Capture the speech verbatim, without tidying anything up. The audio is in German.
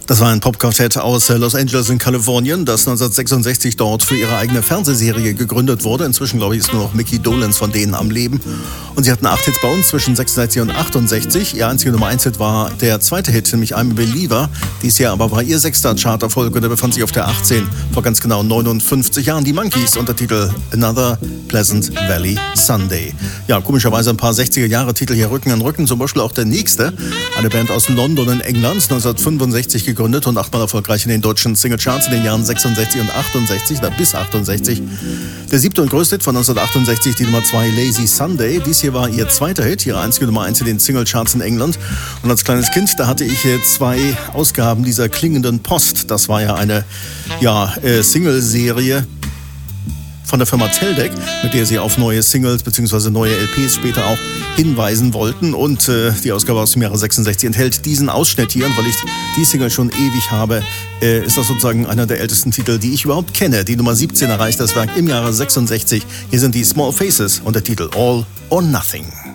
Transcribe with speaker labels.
Speaker 1: Das war ein Popquartett aus Los Angeles in Kalifornien, das neunzehnhundertsechsundsechzig dort für ihre eigene Fernsehserie gegründet wurde. Inzwischen, glaube ich, ist nur noch Mickey Dolenz von denen am Leben. Und sie hatten acht Hits bei uns zwischen sechsundsechzig und achtundsechzig. Ihr einziger Nummer eins Hit war der zweite Hit, nämlich I'm a Believer. Dies Jahr aber war ihr sechster Charterfolg und er befand sich auf der achtzehn vor ganz genau neunundfünfzig Jahren. Die Monkees unter Titel Another Pleasant Valley Sunday. Ja, komischerweise ein paar sechziger-Jahre-Titel hier Rücken an Rücken. Zum Beispiel auch der nächste. Eine Band aus London in England, neunzehnhundertfünfundsechzig gegründet und achtmal erfolgreich in den deutschen Singlecharts in den Jahren sechsundsechzig und achtundsechzig, da bis achtundsechzig. Der siebte und größte Hit von neunzehnhundertachtundsechzig, die Nummer zwei, Lazy Sunday. Dies hier war ihr zweiter Hit, ihre einzige Nummer eins in den Singlecharts in England. Und als kleines Kind, da hatte ich zwei Ausgaben dieser klingenden Post. Das war ja eine ja, äh, Single-Serie von der Firma Teldec, mit der sie auf neue Singles bzw. neue L Ps später auch hinweisen wollten. Und äh, die Ausgabe aus dem Jahre sechsundsechzig enthält diesen Ausschnitt hier. Und weil ich die Single schon ewig habe, äh, ist das sozusagen einer der ältesten Titel, die ich überhaupt kenne. Die Nummer siebzehn erreicht das Werk im Jahre sechsundsechzig. Hier sind die Small Faces und der Titel All or Nothing.